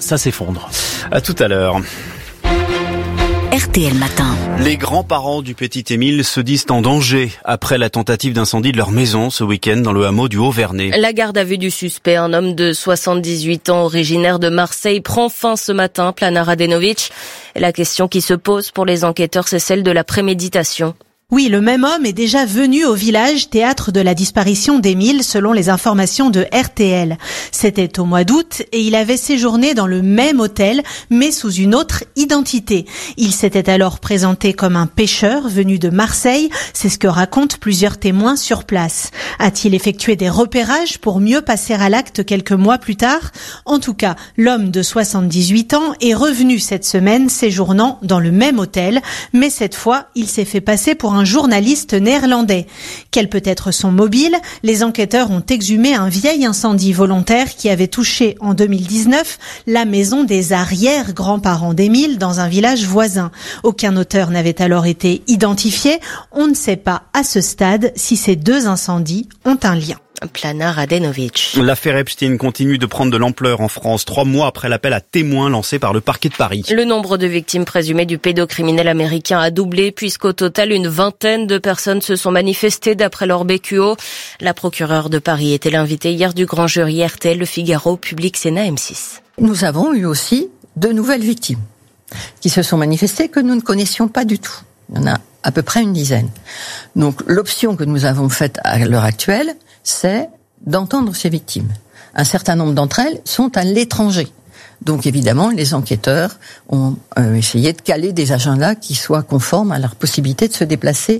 ça s'effondre. À tout à l'heure. RTL Matin. Les grands-parents du petit Émile se disent en danger après la tentative d'incendie de leur maison ce week-end dans le hameau du Haut-Vernay. La garde à vue du suspect, un homme de 78 ans originaire de Marseille, prend fin ce matin, Plana Radenovic. La question qui se pose pour les enquêteurs, c'est celle de la préméditation. Oui, le même homme est déjà venu au village théâtre de la disparition d'Émile selon les informations de RTL. C'était au mois d'août et il avait séjourné dans le même hôtel mais sous une autre identité. Il s'était alors présenté comme un pêcheur venu de Marseille, c'est ce que racontent plusieurs témoins sur place. A-t-il effectué des repérages pour mieux passer à l'acte quelques mois plus tard ? En tout cas, l'homme de 78 ans est revenu cette semaine séjournant dans le même hôtel, mais cette fois, il s'est fait passer pour un journaliste néerlandais. Quel peut être son mobile ? Les enquêteurs ont exhumé un vieil incendie volontaire qui avait touché en 2019 la maison des arrière-grands-parents d'Émile dans un village voisin. Aucun auteur n'avait alors été identifié. On ne sait pas à ce stade si ces deux incendies ont un lien. Plana Radenovic. L'affaire Epstein continue de prendre de l'ampleur en France, 3 mois après l'appel à témoins lancé par le parquet de Paris. Le nombre de victimes présumées du pédocriminel américain a doublé puisqu'au total, une vingtaine de personnes se sont manifestées d'après leur BQO. La procureure de Paris était l'invitée hier du grand jury RTL, Le Figaro, Public Sénat M6. Nous avons eu aussi de nouvelles victimes qui se sont manifestées que nous ne connaissions pas du tout. Il y en a à peu près une dizaine. Donc l'option que nous avons faite à l'heure actuelle, c'est d'entendre ces victimes. Un certain nombre d'entre elles sont à l'étranger. Donc évidemment, les enquêteurs ont essayé de caler des agendas qui soient conformes à leur possibilité de se déplacer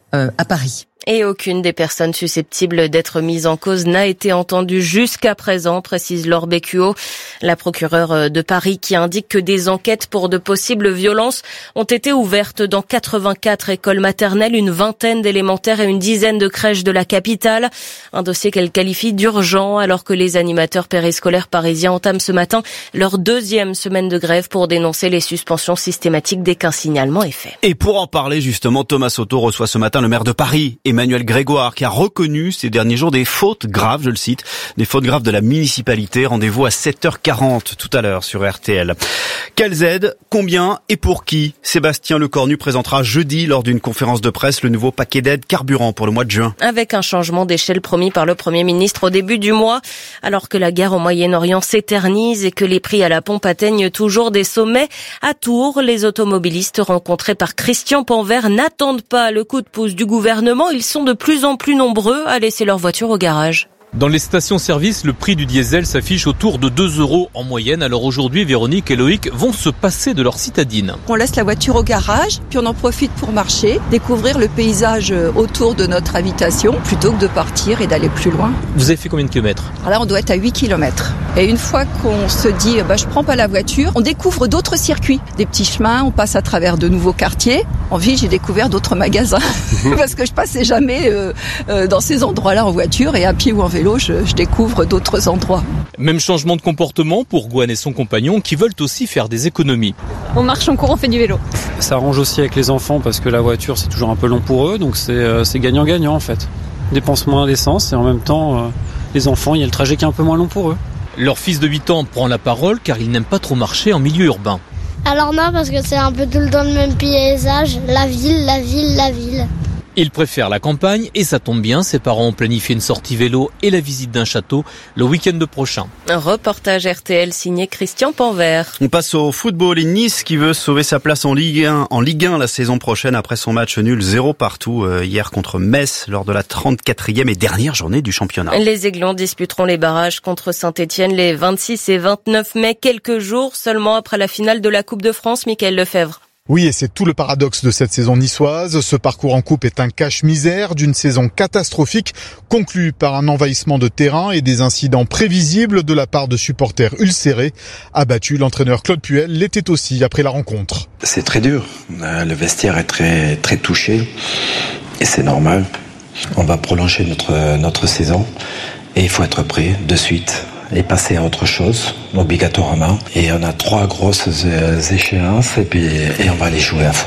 à Paris. Et aucune des personnes susceptibles d'être mises en cause n'a été entendue jusqu'à présent, précise Laure Bécuot, la procureure de Paris, qui indique que des enquêtes pour de possibles violences ont été ouvertes dans 84 écoles maternelles, une vingtaine d'élémentaires et une dizaine de crèches de la capitale. Un dossier qu'elle qualifie d'urgent alors que les animateurs périscolaires parisiens entament ce matin leur 2e semaine de grève pour dénoncer les suspensions systématiques dès qu'un signalement est fait. Et pour en parler justement, Thomas Soto reçoit ce matin le maire de Paris, Emmanuel Grégoire, qui a reconnu ces derniers jours des fautes graves, je le cite, des fautes graves de la municipalité. Rendez-vous à 7h40 tout à l'heure sur RTL. Quelles aides, combien et pour qui ? Sébastien Lecornu présentera jeudi lors d'une conférence de presse le nouveau paquet d'aides carburant pour le mois de juin. Avec un changement d'échelle promis par le Premier ministre au début du mois, alors que la guerre au Moyen-Orient s'éternise et que les prix à la pompe atteignent toujours des sommets, à Tours, les automobilistes rencontrés par Christian Panvert n'attendent pas le coup de pouce du gouvernement. Ils sont de plus en plus nombreux à laisser leur voiture au garage. Dans les stations-service, le prix du diesel s'affiche autour de 2 € en moyenne. Alors aujourd'hui, Véronique et Loïc vont se passer de leur citadine. On laisse la voiture au garage, puis on en profite pour marcher, découvrir le paysage autour de notre habitation, plutôt que de partir et d'aller plus loin. Vous avez fait combien de kilomètres ? Alors là, on doit être à 8 km. Et une fois qu'on se dit, je prends pas la voiture, on découvre d'autres circuits, des petits chemins, on passe à travers de nouveaux quartiers. En ville, j'ai découvert d'autres magasins, parce que je passais jamais dans ces endroits-là en voiture, et à pied ou en vélo, je découvre d'autres endroits. Même changement de comportement pour Gwen et son compagnon qui veulent aussi faire des économies. On marche, on court, on fait du vélo. Ça arrange aussi avec les enfants parce que la voiture c'est toujours un peu long pour eux, donc c'est gagnant-gagnant en fait. Ils dépensent moins d'essence et en même temps les enfants, il y a le trajet qui est un peu moins long pour eux. Leur fils de 8 ans prend la parole car il n'aime pas trop marcher en milieu urbain. Alors non, parce que c'est un peu tout le temps le même paysage, la ville. Il préfère la campagne et ça tombe bien, ses parents ont planifié une sortie vélo et la visite d'un château le week-end prochain. Un reportage RTL signé Christian Panvert. On passe au football et Nice qui veut sauver sa place en Ligue 1 la saison prochaine après son match nul 0 partout hier contre Metz lors de la 34e et dernière journée du championnat. Les Aiglons disputeront les barrages contre Saint-Etienne les 26 et 29 mai, quelques jours seulement après la finale de la Coupe de France. Mickaël Lefebvre. Oui, et c'est tout le paradoxe de cette saison niçoise. Ce parcours en coupe est un cache-misère d'une saison catastrophique, conclue par un envahissement de terrain et des incidents prévisibles de la part de supporters ulcérés. Abattu, l'entraîneur Claude Puel l'était aussi après la rencontre. C'est très dur. Le vestiaire est très, très touché et c'est normal. On va prolonger notre saison et il faut être prêt de suite et passer à autre chose, obligatoirement. Et on a 3 grosses échéances et on va les jouer à fond.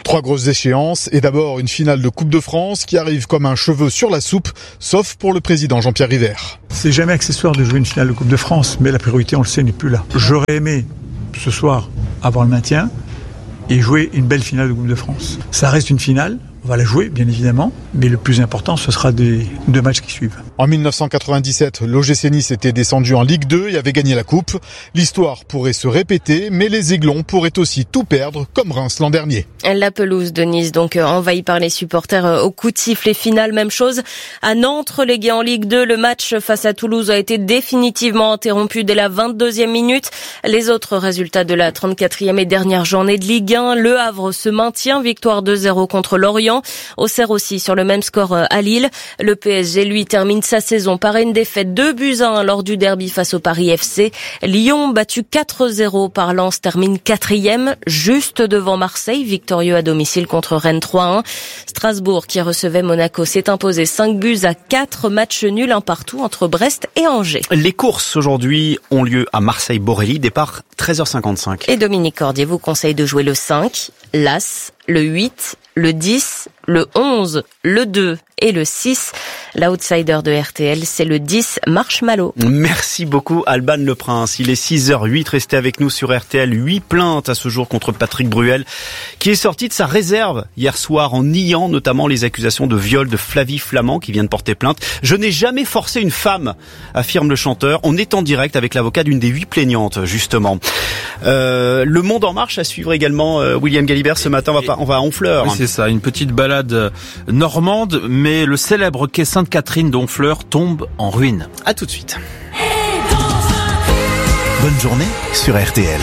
3 grosses échéances et d'abord une finale de Coupe de France qui arrive comme un cheveu sur la soupe, sauf pour le président Jean-Pierre River. C'est jamais accessoire de jouer une finale de Coupe de France, mais la priorité, on le sait, n'est plus là. J'aurais aimé ce soir avoir le maintien et jouer une belle finale de Coupe de France. Ça reste une finale. On va la jouer, bien évidemment, mais le plus important, ce sera des 2 matchs qui suivent. En 1997, l'OGC Nice était descendu en Ligue 2 et avait gagné la Coupe. L'histoire pourrait se répéter, mais les Aiglons pourraient aussi tout perdre, comme Reims l'an dernier. La pelouse de Nice, donc envahie par les supporters au coup de sifflet final. Même chose à Nantes, relégué en Ligue 2. Le match face à Toulouse a été définitivement interrompu dès la 22e minute. Les autres résultats de la 34e et dernière journée de Ligue 1. Le Havre se maintient, victoire 2-0 contre Lorient. Auxerre aussi sur le même score à Lille. Le PSG, lui, termine sa saison par une défaite 2-1 lors du derby face au Paris FC. Lyon, battu 4-0 par Lens, termine 4e, juste devant Marseille, victorieux à domicile contre Rennes 3-1. Strasbourg, qui recevait Monaco, s'est imposé 5-4, match nul, un partout entre Brest et Angers. Les courses aujourd'hui ont lieu à Marseille-Borély, départ 13h55. Et Dominique Cordier vous conseille de jouer le 5, l'As, le 8, le 10, le 11, le 2 et le 6. L'outsider de RTL, c'est le 10 Marshmallow. Merci beaucoup Alban Le Prince. Il est 6h08, restez avec nous sur RTL. 8 plaintes à ce jour contre Patrick Bruel, qui est sorti de sa réserve hier soir en niant notamment les accusations de viol de Flavie Flament, qui vient de porter plainte. Je n'ai jamais forcé une femme, affirme le chanteur. On est en direct avec l'avocat d'une des 8 plaignantes, justement. Le Monde en marche à suivre également. William Galibert, ce matin, on va à Honfleur. Oui, c'est ça, une petite balade normande, mais le célèbre quai Sainte-Catherine d'Honfleur tombe en ruine. À tout de suite. Bonne journée sur RTL.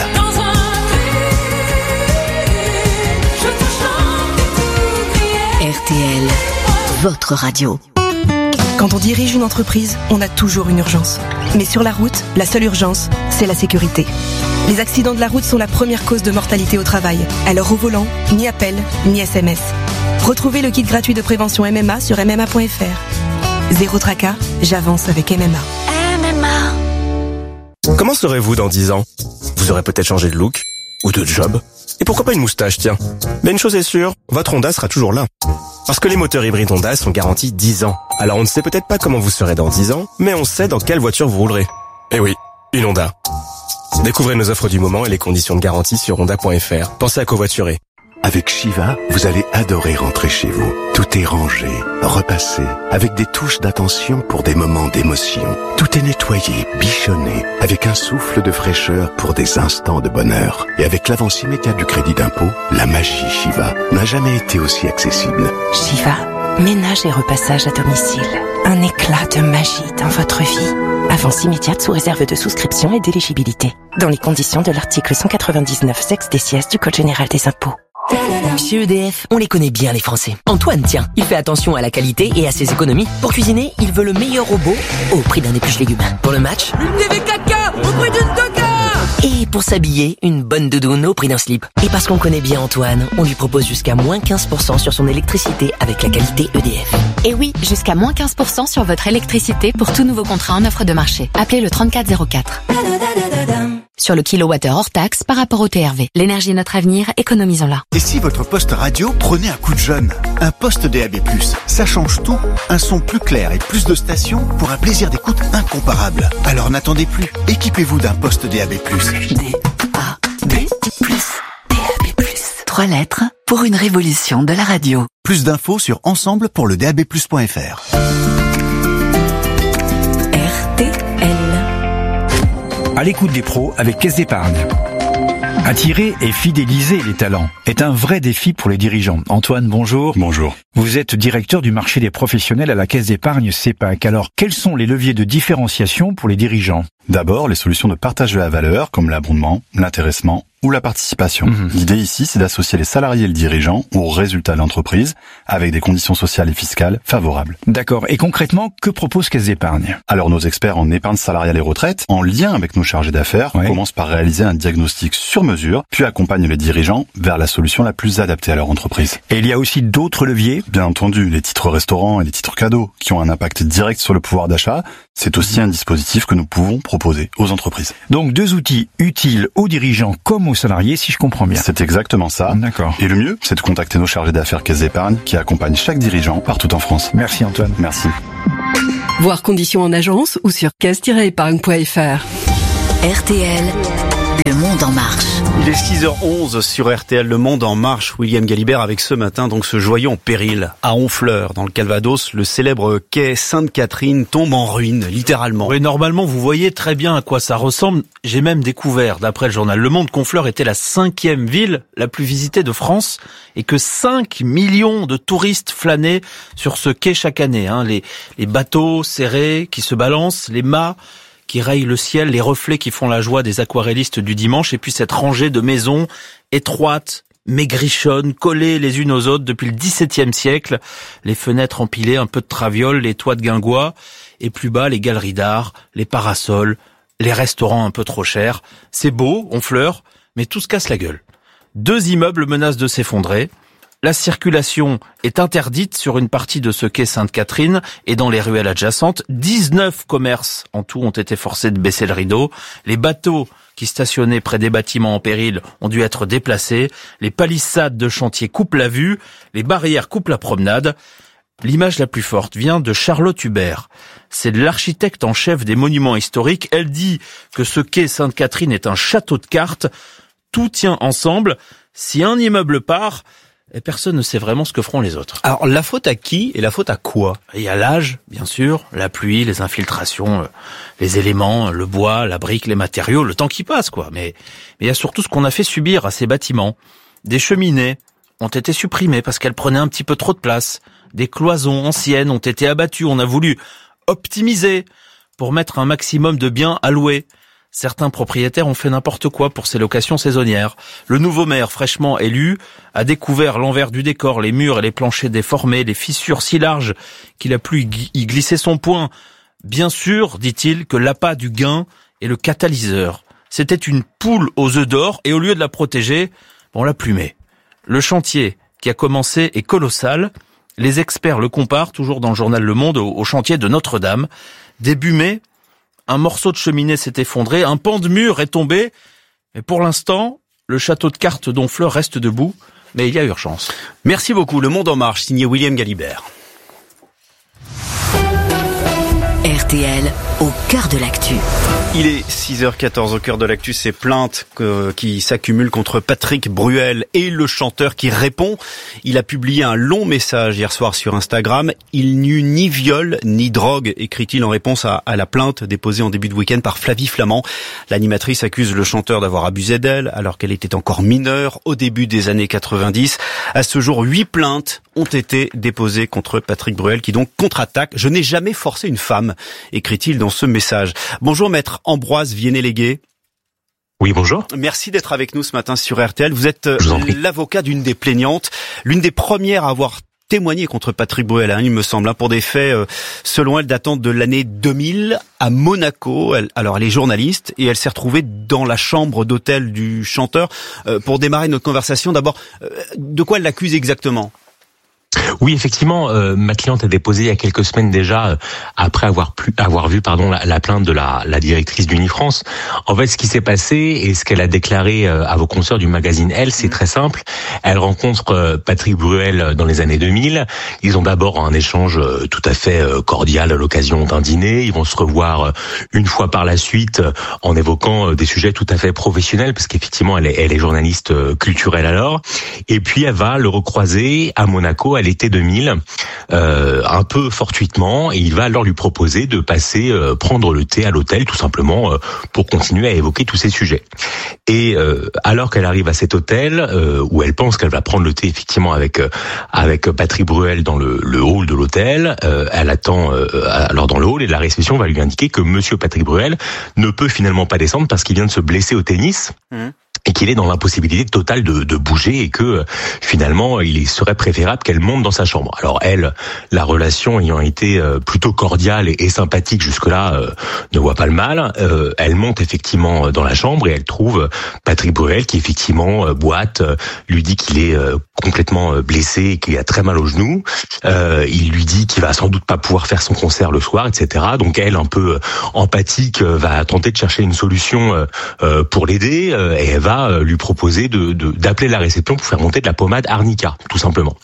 RTL, votre radio. Quand on dirige une entreprise, on a toujours une urgence. Mais sur la route, la seule urgence, c'est la sécurité. Les accidents de la route sont la première cause de mortalité au travail. Alors au volant, ni appel, ni SMS. Retrouvez le kit gratuit de prévention MMA sur MMA.fr. Zéro tracas, j'avance avec MMA. Comment serez-vous dans 10 ans? Vous aurez peut-être changé de look ou de job. Et pourquoi pas une moustache, tiens. Mais une chose est sûre, votre Honda sera toujours là. Parce que les moteurs hybrides Honda sont garantis 10 ans. Alors on ne sait peut-être pas comment vous serez dans 10 ans, mais on sait dans quelle voiture vous roulerez. Eh oui, une Honda. Découvrez nos offres du moment et les conditions de garantie sur honda.fr. Pensez à covoiturer. Avec Shiva, vous allez adorer rentrer chez vous. Tout est rangé, repassé, avec des touches d'attention pour des moments d'émotion. Tout est nettoyé, bichonné, avec un souffle de fraîcheur pour des instants de bonheur. Et avec l'avance immédiate du crédit d'impôt, la magie Shiva n'a jamais été aussi accessible. Shiva, ménage et repassage à domicile. Un éclat de magie dans votre vie. Avance immédiate sous réserve de souscription et d'éligibilité. Dans les conditions de l'article 199 sexe des sièges du Code général des impôts. Chez EDF, on les connaît bien les Français. Antoine, tiens, il fait attention à la qualité et à ses économies. Pour cuisiner, il veut le meilleur robot au prix d'un épluche légumes. Pour le match, une TV 4K au prix d'une Toka. Et pour s'habiller, une bonne doudoune au prix d'un slip. Et parce qu'on connaît bien Antoine, on lui propose jusqu'à moins 15% sur son électricité avec la qualité EDF. Et oui, jusqu'à moins 15% sur votre électricité pour tout nouveau contrat en offre de marché. Appelez le 3404. Sur le kilowattheure hors taxe par rapport au TRV. L'énergie est notre avenir, économisons-la. Et si votre poste radio prenait un coup de jeune? Un poste DAB+, ça change tout. Un son plus clair et plus de stations pour un plaisir d'écoute incomparable. Alors n'attendez plus, équipez-vous d'un poste DAB+. DAB+. 3 lettres pour une révolution de la radio. Plus d'infos sur ensemble pour le DAB+.fr. RTL. À l'écoute des pros avec Caisse d'Épargne. Attirer et fidéliser les talents est un vrai défi pour les dirigeants. Antoine, bonjour. Bonjour. Vous êtes directeur du marché des professionnels à la Caisse d'Épargne CEPAC. Alors, quels sont les leviers de différenciation pour les dirigeants? D'abord, les solutions de partage de la valeur, comme l'abondement, l'intéressement ou la participation. L'idée ici, c'est d'associer les salariés et le dirigeant aux résultats de l'entreprise avec des conditions sociales et fiscales favorables. D'accord. Et concrètement, que propose Caisse d'Épargne? Alors, nos experts en épargne salariale et retraite, en lien avec nos chargés d'affaires, commencent par réaliser un diagnostic sur mesure, puis accompagnent les dirigeants vers la solution la plus adaptée à leur entreprise. Et il y a aussi d'autres leviers? Bien entendu, les titres restaurants et les titres cadeaux, qui ont un impact direct sur le pouvoir d'achat, C'est aussi un dispositif que nous pouvons proposer aux entreprises. Donc 2 outils utiles aux dirigeants comme aux salariés, si je comprends bien. C'est exactement ça. D'accord. Et le mieux, c'est de contacter nos chargés d'affaires Caisse d'Épargne qui accompagnent chaque dirigeant partout en France. Merci Antoine. Merci. Voir conditions en agence ou sur caisse-épargne.fr. RTL, Le Monde en marche. Il est 6h11 sur RTL, Le Monde en marche. William Galibert avec ce matin donc ce joyau en péril. À Honfleur, dans le Calvados, le célèbre quai Sainte-Catherine tombe en ruine, littéralement. Oui, normalement, vous voyez très bien à quoi ça ressemble. J'ai même découvert, d'après le journal Le Monde, qu'Honfleur était la 5e ville la plus visitée de France et que 5 millions de touristes flânaient sur ce quai chaque année. Les bateaux serrés qui se balancent, les mâts qui rayent le ciel, les reflets qui font la joie des aquarellistes du dimanche, et puis cette rangée de maisons étroites, maigrichonnes, collées les unes aux autres depuis le XVIIe siècle, les fenêtres empilées, un peu de traviole, les toits de guingois, et plus bas les galeries d'art, les parasols, les restaurants un peu trop chers. C'est beau, Honfleur, mais tout se casse la gueule. 2 immeubles menacent de s'effondrer. La circulation est interdite sur une partie de ce quai Sainte-Catherine et dans les ruelles adjacentes. 19 commerces en tout ont été forcés de baisser le rideau. Les bateaux qui stationnaient près des bâtiments en péril ont dû être déplacés. Les palissades de chantier coupent la vue. Les barrières coupent la promenade. L'image la plus forte vient de Charlotte Hubert. C'est l'architecte en chef des monuments historiques. Elle dit que ce quai Sainte-Catherine est un château de cartes. Tout tient ensemble. Si un immeuble part, et personne ne sait vraiment ce que feront les autres. Alors, la faute à qui et la faute à quoi? Il y a l'âge, bien sûr, la pluie, les infiltrations, les éléments, le bois, la brique, les matériaux, le temps qui passe, quoi. Mais il y a surtout ce qu'on a fait subir à ces bâtiments. Des cheminées ont été supprimées parce qu'elles prenaient un petit peu trop de place. Des cloisons anciennes ont été abattues. On a voulu optimiser pour mettre un maximum de biens à louer. Certains propriétaires ont fait n'importe quoi pour ces locations saisonnières. Le nouveau maire, fraîchement élu, a découvert l'envers du décor, les murs et les planchers déformés, les fissures si larges qu'il a pu y glisser son poing. Bien sûr, dit-il, que l'appât du gain est le catalyseur. C'était une poule aux œufs d'or et au lieu de la protéger, on l'a plumée. Le chantier qui a commencé est colossal. Les experts le comparent, toujours dans le journal Le Monde, au chantier de Notre-Dame. Début mai, un morceau de cheminée s'est effondré, un pan de mur est tombé, mais pour l'instant, le château de cartes d'Honfleur reste debout, mais il y a urgence. Merci beaucoup, Le Monde en marche, signé William Galibert. RTL, au cœur de l'actu. Il est 6h14 au cœur de l'actu, ces plaintes qui s'accumulent contre Patrick Bruel et le chanteur qui répond. Il a publié un long message hier soir sur Instagram. Il n'y eut ni viol ni drogue, écrit-il en réponse à la plainte déposée en début de week-end par Flavie Flamand. L'animatrice accuse le chanteur d'avoir abusé d'elle alors qu'elle était encore mineure au début des années 90. À ce jour, 8 plaintes ont été déposées contre Patrick Bruel qui donc contre-attaque. Je n'ai jamais forcé une femme, écrit-il dans ce message. Bonjour maître Ambroise Viennet-Légué. Oui, bonjour. Merci d'être avec nous ce matin sur RTL. Vous êtes l'avocat d'une des plaignantes, l'une des premières à avoir témoigné contre Patrick Bruel, il me semble, pour des faits, selon elle, datant de l'année 2000 à Monaco. Elle est journaliste et elle s'est retrouvée dans la chambre d'hôtel du chanteur. Pour démarrer notre conversation, d'abord, de quoi elle l'accuse exactement ? Oui, effectivement, ma cliente a déposé il y a quelques semaines déjà, après avoir vu la plainte de la directrice d'Unifrance. En fait, ce qui s'est passé et ce qu'elle a déclaré à vos consoeurs du magazine Elle, c'est très simple. Elle rencontre Patrick Bruel dans les années 2000. Ils ont d'abord un échange tout à fait cordial à l'occasion d'un dîner. Ils vont se revoir une fois par la suite en évoquant des sujets tout à fait professionnels, parce qu'effectivement, elle est journaliste culturelle alors. Et puis, elle va le recroiser à Monaco à l'été 2000, un peu fortuitement, et il va alors lui proposer de passer prendre le thé à l'hôtel, tout simplement, pour continuer à évoquer tous ces sujets. Et alors qu'elle arrive à cet hôtel, où elle pense qu'elle va prendre le thé effectivement avec Patrick Bruel dans le hall de l'hôtel, elle attend alors dans le hall, et la réception va lui indiquer que Monsieur Patrick Bruel ne peut finalement pas descendre parce qu'il vient de se blesser au tennis. et qu'il est dans l'impossibilité totale de bouger et que finalement il serait préférable qu'elle monte dans sa chambre. Alors elle, la relation ayant été plutôt cordiale et sympathique jusque-là, ne voit pas le mal. Elle monte effectivement dans la chambre et elle trouve Patrick Bruel qui effectivement boite, lui dit qu'il est complètement blessé et qu'il a très mal au genou. Il lui dit qu'il va sans doute pas pouvoir faire son concert le soir, etc. Donc elle, un peu empathique, va tenter de chercher une solution pour l'aider et elle va lui proposer d'appeler la réception pour faire monter de la pommade arnica, tout simplement.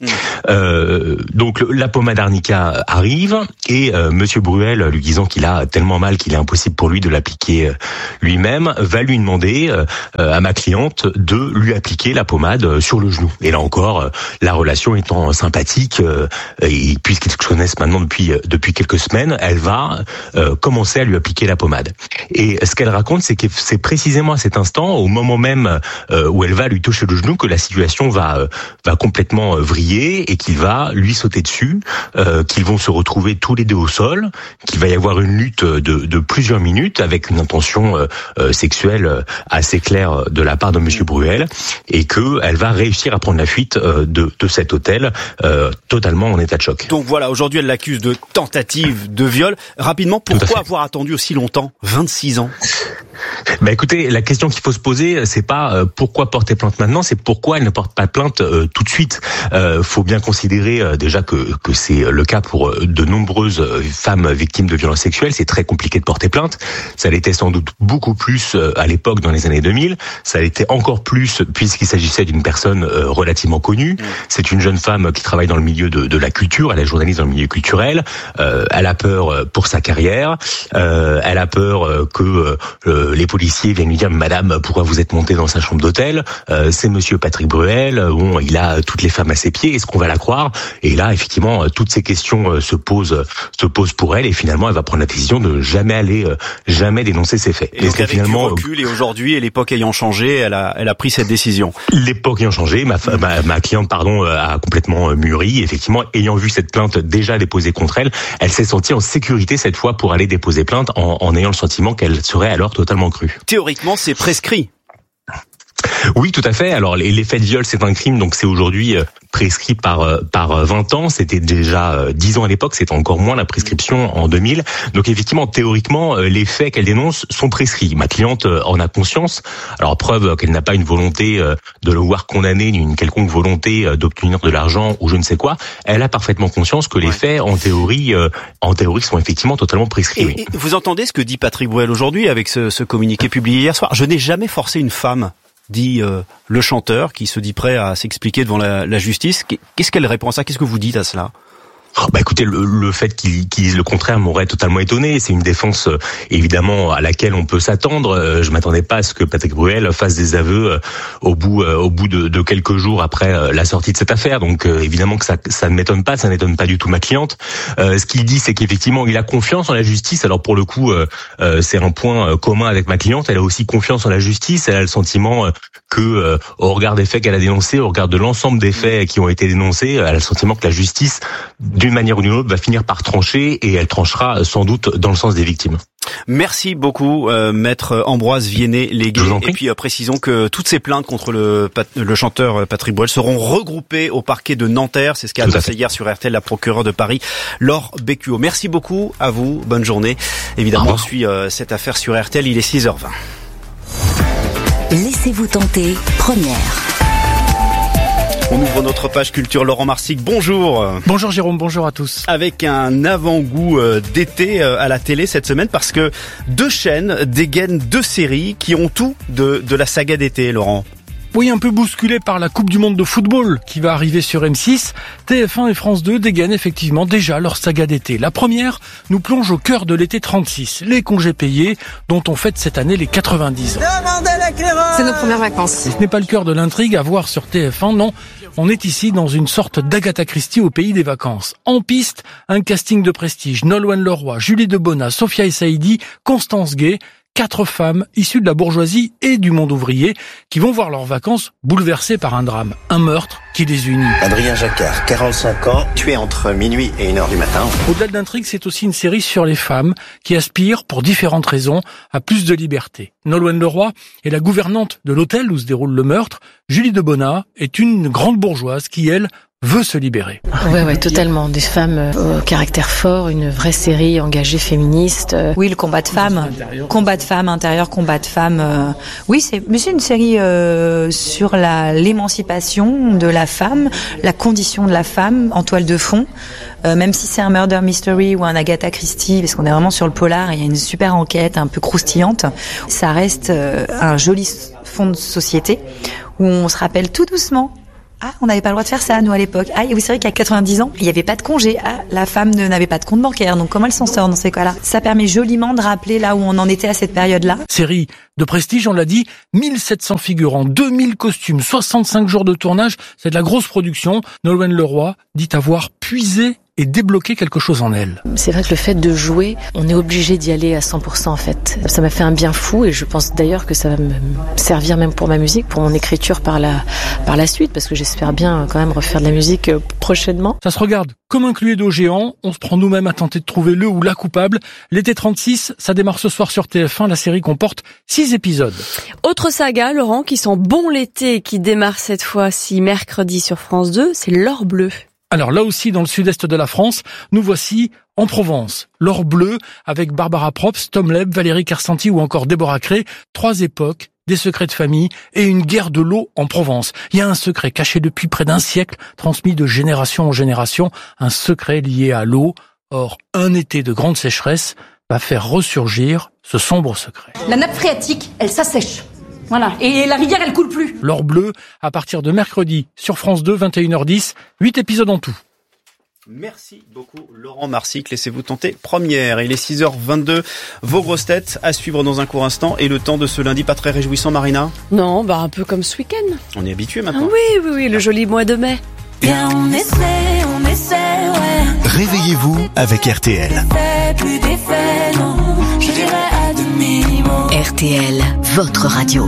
Donc la pommade arnica arrive et Monsieur Bruel, lui disant qu'il a tellement mal qu'il est impossible pour lui de l'appliquer lui-même, va lui demander à ma cliente de lui appliquer la pommade sur le genou. Et là encore, la relation étant sympathique et puisqu'ils se connaissent maintenant depuis quelques semaines, elle va commencer à lui appliquer la pommade. Et ce qu'elle raconte, c'est que c'est précisément à cet instant, au moment même où elle va lui toucher le genou, que la situation va complètement vriller et qu'il va lui sauter dessus, qu'ils vont se retrouver tous les deux au sol, qu'il va y avoir une lutte de plusieurs minutes avec une intention sexuelle assez claire de la part de Monsieur Bruel et que elle va réussir à prendre la fuite de cet hôtel totalement en état de choc. Donc voilà, aujourd'hui elle l'accuse de tentative de viol. Rapidement, pourquoi avoir attendu aussi longtemps, 26 ans? Écoutez, la question qu'il faut se poser, c'est pas pourquoi porter plainte maintenant, c'est pourquoi elle ne porte pas plainte tout de suite. Faut bien considérer déjà que c'est le cas pour de nombreuses femmes victimes de violences sexuelles. C'est très compliqué de porter plainte. Ça l'était sans doute beaucoup plus à l'époque dans les années 2000. Ça l'était encore plus puisqu'il s'agissait d'une personne relativement connue. C'est une jeune femme qui travaille dans le milieu de la culture. Elle est journaliste dans le milieu culturel. Elle a peur pour sa carrière. Elle a peur que les policiers viennent lui dire « Madame, pourquoi vous êtes montée dans sa chambre d'hôtel ?» C'est Monsieur Patrick Bruel. Bon, il a toutes les femmes à ses pieds. Est-ce qu'on va la croire? Et là, effectivement, toutes ces questions se posent pour elle. Et finalement, elle va prendre la décision de jamais dénoncer ces faits. Et donc, avec finalement, du recul et aujourd'hui, et l'époque ayant changé, elle a pris cette décision. L'époque ayant changé, ma cliente, a complètement mûri. Effectivement, ayant vu cette plainte déjà déposée contre elle, elle s'est sentie en sécurité cette fois pour aller déposer plainte en ayant le sentiment qu'elle serait alors totalement crue. Théoriquement, c'est prescrit. Oui, tout à fait. Alors, les faits de viol, c'est un crime, donc c'est aujourd'hui prescrit par 20 ans. C'était déjà 10 ans à l'époque, c'était encore moins la prescription en 2000. Donc effectivement, théoriquement, les faits qu'elle dénonce sont prescrits. Ma cliente en a conscience. Alors, preuve qu'elle n'a pas une volonté de le voir condamné, ni une quelconque volonté d'obtenir de l'argent ou je ne sais quoi. Elle a parfaitement conscience que les faits, en théorie, sont effectivement totalement prescrits. Et vous entendez ce que dit Patrick Bruel aujourd'hui avec ce communiqué publié hier soir? Je n'ai jamais forcé une femme, dit le chanteur, qui se dit prêt à s'expliquer devant la justice. Qu'est-ce qu'elle répond à ça? Qu'est-ce que vous dites à cela? Écoutez, le fait qu'ils disent le contraire m'aurait totalement étonné. C'est une défense évidemment à laquelle on peut s'attendre. Je m'attendais pas à ce que Patrick Bruel fasse des aveux au bout de quelques jours après la sortie de cette affaire. Donc évidemment que ça ne m'étonne pas, ça n'étonne pas du tout ma cliente. Ce qu'il dit, c'est qu'effectivement il a confiance en la justice. Alors pour le coup, c'est un point commun avec ma cliente. Elle a aussi confiance en la justice. Elle a le sentiment que au regard des faits qu'elle a dénoncés, au regard de l'ensemble des faits qui ont été dénoncés, elle a le sentiment que la justice, d'une manière ou d'une autre, va finir par trancher et elle tranchera sans doute dans le sens des victimes. Merci beaucoup, maître Ambroise Viennet-Légué. Et puis précisons que toutes ces plaintes contre le chanteur Patrick Bruel seront regroupées au parquet de Nanterre. C'est ce qu'a annoncé hier sur RTL la procureure de Paris, Laure Bécuot. Merci beaucoup à vous, bonne journée. Évidemment, on suit cette affaire sur RTL, il est 6h20. Laissez-vous tenter, première. On ouvre notre page culture. Laurent Marsic, bonjour. Bonjour Jérôme, bonjour à tous. Avec un avant-goût d'été à la télé cette semaine, parce que 2 chaînes dégainent 2 séries qui ont tout de la saga d'été, Laurent. Oui, un peu bousculé par la Coupe du Monde de football qui va arriver sur M6, TF1 et France 2 dégainent effectivement déjà leur saga d'été. La première nous plonge au cœur de l'été 36, les congés payés dont on fête cette année les 90 ans. C'est nos premières vacances. Et ce n'est pas le cœur de l'intrigue à voir sur TF1, non. On est ici dans une sorte d'Agatha Christie au pays des vacances. En piste, un casting de prestige. Nolwenn Leroy, Julie Debona, Sophia Essaïdi, Constance Gay. 4 femmes issues de la bourgeoisie et du monde ouvrier qui vont voir leurs vacances bouleversées par un drame, un meurtre qui les unit. Adrien Jacquard, 45 ans, tué entre minuit et 1h du matin. Au-delà de l'intrigue, c'est aussi une série sur les femmes qui aspirent, pour différentes raisons, à plus de liberté. Nolwenn Leroy est la gouvernante de l'hôtel où se déroule le meurtre. Julie Debona est une grande bourgeoise qui, elle, veut se libérer. Ouais, totalement. Des femmes au caractère fort, une vraie série engagée féministe. Oui, le combat de femmes intérieur, combat de femmes. Oui, c'est une série sur l'émancipation de la femme, la condition de la femme en toile de fond. Même si c'est un murder mystery ou un Agatha Christie, parce qu'on est vraiment sur le polar, il y a une super enquête un peu croustillante. Ça reste un joli fond de société où on se rappelle tout doucement. Ah, on n'avait pas le droit de faire ça, nous, à l'époque. Ah, oui, c'est vrai qu'il y a 90 ans, il n'y avait pas de congé. Ah, la femme n'avait pas de compte bancaire. Donc, comment elle s'en sort dans ces cas-là? Ça permet joliment de rappeler là où on en était à cette période-là. Série de prestige, on l'a dit, 1700 figurants, 2000 costumes, 65 jours de tournage. C'est de la grosse production. Nolwenn Leroy dit avoir puisé et débloquer quelque chose en elle. C'est vrai que le fait de jouer, on est obligé d'y aller à 100% en fait. Ça m'a fait un bien fou et je pense d'ailleurs que ça va me servir même pour ma musique, pour mon écriture par la suite, parce que j'espère bien quand même refaire de la musique prochainement. Ça se regarde comme un Cluedo géant, on se prend nous-mêmes à tenter de trouver le ou la coupable. L'été 36, ça démarre ce soir sur TF1, la série comporte 6 épisodes. Autre saga, Laurent, qui sent bon l'été et qui démarre cette fois-ci mercredi sur France 2, c'est L'Or Bleu. Alors là aussi, dans le sud-est de la France, nous voici en Provence. L'Or Bleu, avec Barbara Probst, Tom Leb, Valérie Kersenti ou encore Déborah Cré. 3 époques, des secrets de famille et une guerre de l'eau en Provence. Il y a un secret caché depuis près d'un siècle, transmis de génération en génération, un secret lié à l'eau. Or, un été de grande sécheresse va faire ressurgir ce sombre secret. La nappe phréatique, elle s'assèche. Voilà. Et la rivière, elle coule plus. L'Or Bleu, à partir de mercredi, sur France 2, 21h10, 8 épisodes en tout. Merci beaucoup Laurent Marsic, laissez-vous tenter première. Il est 6h22, vos grosses têtes à suivre dans un court instant. Et le temps de ce lundi pas très réjouissant, Marina? Non, un peu comme ce week-end. On est habitué maintenant. Oui, le joli mois de mai. Bien, on essaie, ouais. Réveillez-vous avec RTL. Plus d'effet, non, je dirais à demi-mot. RTL, votre radio.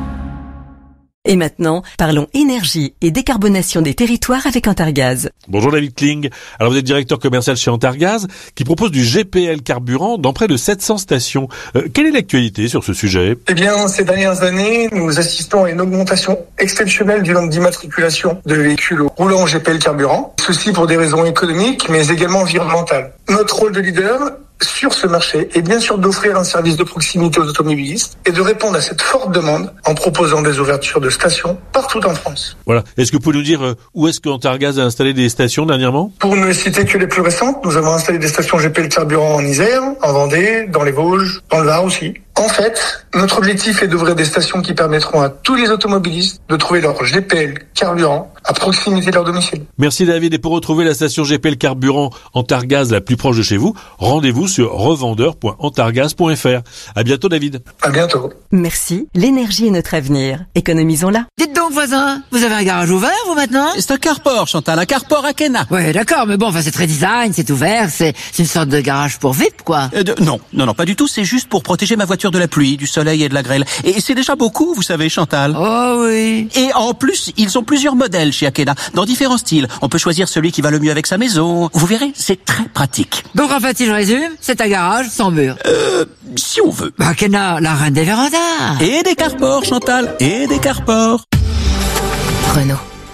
Et maintenant, parlons énergie et décarbonation des territoires avec Antargaz. Bonjour David Kling. Alors vous êtes directeur commercial chez Antargaz qui propose du GPL carburant dans près de 700 stations. Quelle est l'actualité sur ce sujet? Eh bien, ces dernières années, nous assistons à une augmentation exceptionnelle du nombre d'immatriculations de véhicules roulant au GPL carburant. Ceci pour des raisons économiques, mais également environnementales. Notre rôle de leader sur ce marché est bien sûr d'offrir un service de proximité aux automobilistes et de répondre à cette forte demande en proposant des ouvertures de stations partout en France. Voilà. Est-ce que vous pouvez nous dire où est-ce qu'Antargaz a installé des stations dernièrement? Pour ne citer que les plus récentes, nous avons installé des stations GPL carburant en Isère, en Vendée, dans les Vosges, dans le Var aussi. En fait, notre objectif est d'ouvrir des stations qui permettront à tous les automobilistes de trouver leur GPL carburant à proximité de leur domicile. Merci David. Et pour retrouver la station GPL carburant Antargaz la plus proche de chez vous, rendez-vous sur revendeur.antargaz.fr. À bientôt David. À bientôt. Merci. L'énergie est notre avenir. Économisons-la. Dites donc voisin, vous avez un garage ouvert vous maintenant? C'est un carport Chantal, un carport à Kena. Ouais d'accord, mais bon, c'est très design, c'est ouvert, c'est une sorte de garage pour VIP quoi. Non, pas du tout, c'est juste pour protéger ma voiture de la pluie, du soleil et de la grêle. Et c'est déjà beaucoup, vous savez Chantal. Oh oui. Et en plus, ils ont plusieurs modèles chez Akena, dans différents styles. On peut choisir celui qui va le mieux avec sa maison. Vous verrez, c'est très pratique. Donc en fait, si je résume, c'est un garage sans mur. Si on veut. Akena, la reine des vérandas. Et des carports Chantal, et des carports. Renault.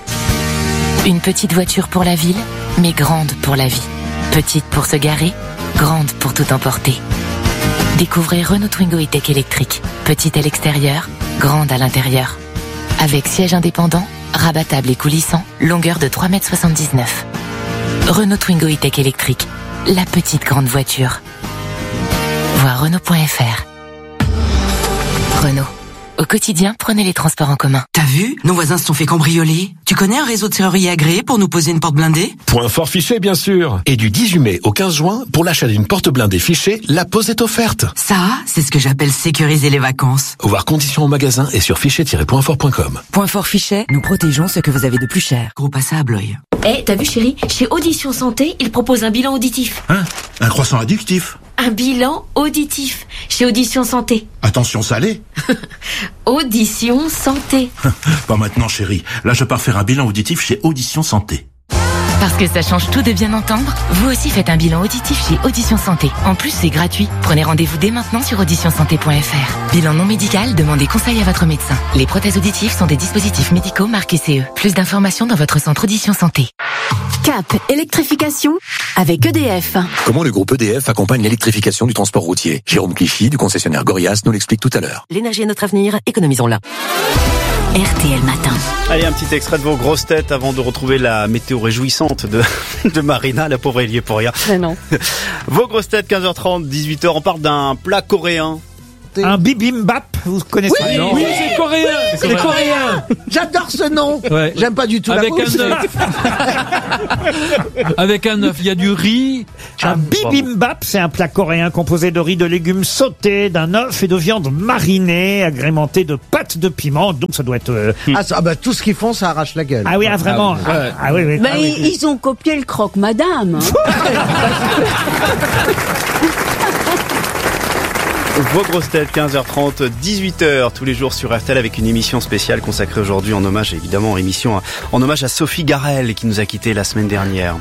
Une petite voiture pour la ville, mais grande pour la vie. Petite pour se garer, grande pour tout emporter. Découvrez Renault Twingo E-Tech électrique. Petite à l'extérieur, grande à l'intérieur. Avec siège indépendant, rabattable et coulissant, longueur de 3,79 m. Renault Twingo E-Tech électrique. La petite grande voiture. Voir Renault.fr. Renault. Au quotidien, prenez les transports en commun. T'as vu? Nos voisins se sont fait cambrioler. Tu connais un réseau de serruriers agréé pour nous poser une porte blindée? Point fort Fichet, bien sûr. Et du 18 mai au 15 juin, pour l'achat d'une porte blindée Fichet, la pose est offerte. Ça, c'est ce que j'appelle sécuriser les vacances. Voir conditions au magasin et sur fichet-pointfort.com. Point fort Fichet, nous protégeons ce que vous avez de plus cher. Gros passable, Bloy. T'as vu chérie, chez Audition Santé, ils proposent un bilan auditif. Hein? Un croissant addictif? Un bilan auditif, chez Audition Santé. Attention salé? Audition Santé. Pas maintenant chérie, là je pars faire un bilan auditif chez Audition Santé. Parce que ça change tout de bien entendre, vous aussi faites un bilan auditif chez Audition Santé. En plus, c'est gratuit. Prenez rendez-vous dès maintenant sur auditionsanté.fr. Bilan non médical, demandez conseil à votre médecin. Les prothèses auditives sont des dispositifs médicaux marqués CE. Plus d'informations dans votre centre Audition Santé. Cap, électrification avec EDF. Comment le groupe EDF accompagne l'électrification du transport routier? Jérôme Clichy, du concessionnaire Gorias, nous l'explique tout à l'heure. L'énergie est notre avenir, économisons-la. RTL Matin. Allez, un petit extrait de vos grosses têtes avant de retrouver la météo réjouissante de Marina, la pauvre elle y est pour rien. Mais non. Vos grosses têtes, 15h30, 18h, on parle d'un plat coréen. Un bibimbap, vous connaissez? Oui, non. Oui, c'est coréen. C'est coréen. J'adore ce nom. Ouais. J'aime pas du tout avec la mousse. un œuf. Avec un œuf, il y a du riz. Un bibimbap, c'est un plat coréen composé de riz, de légumes sautés, d'un œuf et de viande marinée, agrémenté de pâte de piment. Donc ça doit être. Tout ce qu'ils font, ça arrache la gueule. Ah oui, vraiment. Oui. Mais ils ont copié le croque-madame. Vos grosses têtes, 15h30, 18h, tous les jours sur RTL avec une émission spéciale consacrée aujourd'hui en hommage, évidemment, en hommage à Sophie Garel qui nous a quittés la semaine dernière.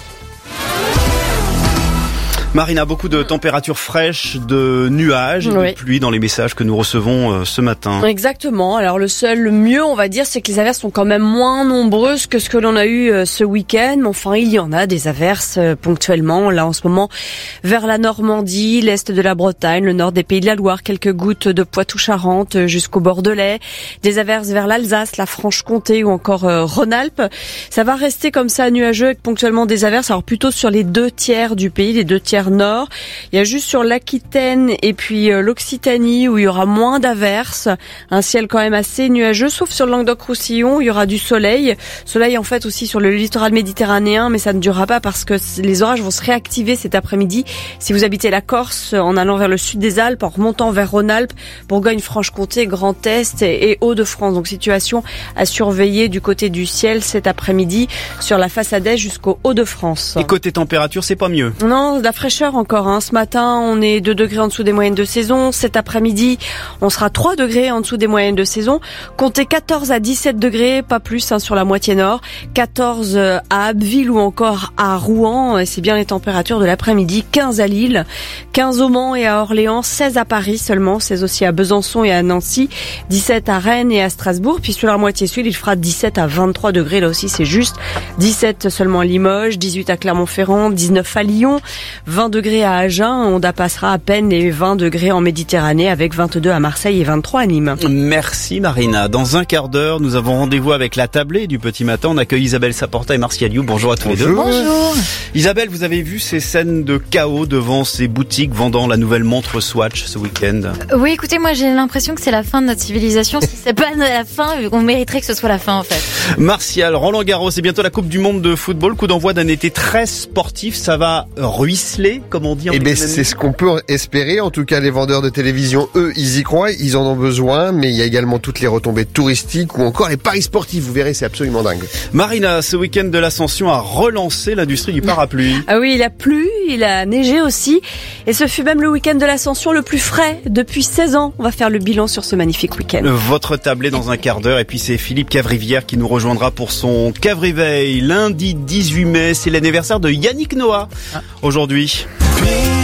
Marina, beaucoup de températures fraîches, de nuages, de pluie dans les messages que nous recevons ce matin. Exactement. Alors le mieux, on va dire, c'est que les averses sont quand même moins nombreuses que ce que l'on a eu ce week-end. Mais enfin, il y en a des averses ponctuellement. Là, en ce moment, vers la Normandie, l'est de la Bretagne, le nord des Pays de la Loire, quelques gouttes de Poitou-Charentes jusqu'au Bordelais. Des averses vers l'Alsace, la Franche-Comté ou encore Rhône-Alpes. Ça va rester comme ça nuageux avec ponctuellement des averses. Alors plutôt sur les 2 tiers du pays, les 2 tiers nord. Il y a juste sur l'Aquitaine et puis l'Occitanie où il y aura moins d'averses. Un ciel quand même assez nuageux, sauf sur le Languedoc-Roussillon, il y aura du soleil. Soleil en fait aussi sur le littoral méditerranéen, mais ça ne durera pas parce que les orages vont se réactiver cet après-midi. Si vous habitez la Corse, en allant vers le sud des Alpes, en remontant vers Rhône-Alpes, Bourgogne-Franche-Comté, Grand Est et Hauts-de-France. Donc situation à surveiller du côté du ciel cet après-midi sur la façade est jusqu'au Hauts-de-France. Et côté température, c'est pas mieux? Non, la fraîcheur encore. Ce matin, on est 2 degrés en dessous des moyennes de saison. Cet après-midi, on sera 3 degrés en dessous des moyennes de saison. Comptez 14 à 17 degrés, pas plus sur la moitié nord. 14 à Abbeville ou encore à Rouen. C'est bien les températures de l'après-midi. 15 à Lille, 15 au Mans et à Orléans, 16 à Paris seulement. 16 aussi à Besançon et à Nancy. 17 à Rennes et à Strasbourg. Puis sur la moitié sud, il fera 17 à 23 degrés. Là aussi, c'est juste. 17 seulement à Limoges, 18 à Clermont-Ferrand, 19 à Lyon, 20 degrés à Agen, on dépassera à peine les 20 degrés en Méditerranée avec 22 à Marseille et 23 à Nîmes. Merci Marina. Dans un quart d'heure, nous avons rendez-vous avec la tablée du Petit Matin. On accueille Isabelle Saporta et Martial You. Bonjour à tous les deux. Bonjour. Isabelle, vous avez vu ces scènes de chaos devant ces boutiques vendant la nouvelle montre Swatch ce week-end? Oui, écoutez, moi j'ai l'impression que c'est la fin de notre civilisation. Si c'est pas la fin, on mériterait que ce soit la fin en fait. Martial, Roland-Garros, c'est bientôt la Coupe du Monde de football. Coup d'envoi d'un été très sportif. Ça va ruisseler, comme on dit en économie. C'est ce qu'on peut espérer. En tout cas, les vendeurs de télévision, eux, ils y croient. Ils en ont besoin. Mais il y a également toutes les retombées touristiques ou encore les paris sportifs. Vous verrez, c'est absolument dingue. Marina, ce week-end de l'Ascension a relancé l'industrie du parapluie. Ah oui, il a plu, il a neigé aussi. Et ce fut même le week-end de l'Ascension le plus frais depuis 16 ans. On va faire le bilan sur ce magnifique week-end. Votre tablé dans un quart d'heure. Et puis c'est Philippe Cavrivière qui nous rejoindra pour son Cavriveil. Lundi 18 mai, c'est l'anniversaire de Yannick Noah aujourd'hui.